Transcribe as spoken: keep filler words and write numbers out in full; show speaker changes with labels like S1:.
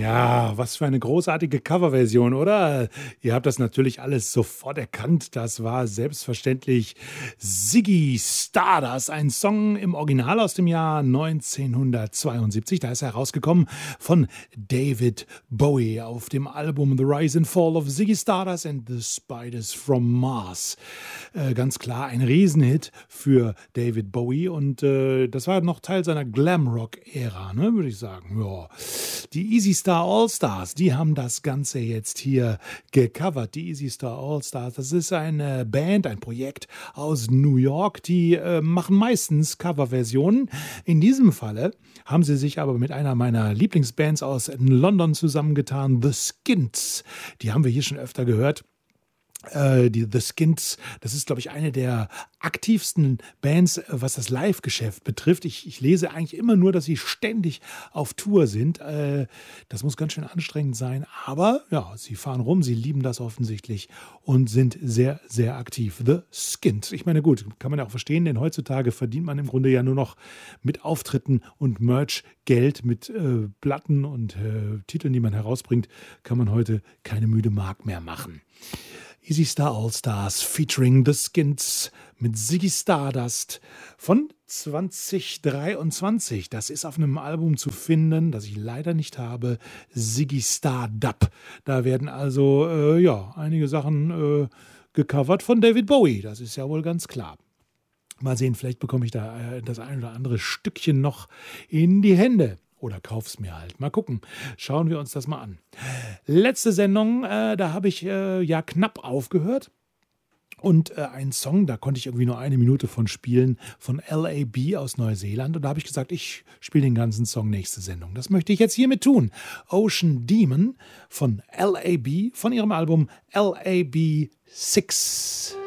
S1: Ja, was für eine großartige Coverversion, oder? Ihr habt das natürlich alles sofort erkannt. Das war selbstverständlich Ziggy Stardust, ein Song im Original aus dem Jahr neunzehnhundertzweiundsiebzig. Da ist er herausgekommen von David Bowie auf dem Album The Rise and Fall of Ziggy Stardust and the Spiders from Mars. Äh, ganz klar ein Riesenhit für David Bowie und äh, das war noch Teil seiner Glamrock-Ära, ne, würde ich sagen. Ja. Die Easy Star All-Stars, die haben das Ganze jetzt hier gecovert. Die Easy Star All-Stars, das ist eine Band, ein Projekt aus New York, die äh, machen meistens Coverversionen. In diesem Falle haben sie sich aber mit einer meiner Lieblingsbands aus London zusammengetan, The Skins. Die haben wir hier schon öfter gehört. Äh, die The Skins, das ist, glaube ich, eine der aktivsten Bands, was das Live-Geschäft betrifft. Ich, ich lese eigentlich immer nur, dass sie ständig auf Tour sind. Äh, das muss ganz schön anstrengend sein. Aber ja, sie fahren rum, sie lieben das offensichtlich und sind sehr, sehr aktiv. The Skins. Ich meine, gut, kann man ja auch verstehen, denn heutzutage verdient man im Grunde ja nur noch mit Auftritten und Merch Geld, mit äh, Platten und äh, Titeln, die man herausbringt, kann man heute keine müde Mark mehr machen. Easy Star All-Stars featuring The Skins mit Ziggy Stardust von zwanzig dreiundzwanzig. Das ist auf einem Album zu finden, das ich leider nicht habe, Ziggy Star Dub. Da werden also äh, ja, einige Sachen äh, gecovert von David Bowie, das ist ja wohl ganz klar. Mal sehen, vielleicht bekomme ich da äh, das ein oder andere Stückchen noch in die Hände. Oder kauf's mir halt. Mal gucken. Schauen wir uns das mal an. Letzte Sendung, äh, da habe ich äh, ja knapp aufgehört. Und äh, ein Song, da konnte ich irgendwie nur eine Minute von spielen, von L A B aus Neuseeland. Und da habe ich gesagt, ich spiele den ganzen Song nächste Sendung. Das möchte ich jetzt hiermit tun. Ocean Demon von L A B, von ihrem Album L A B six.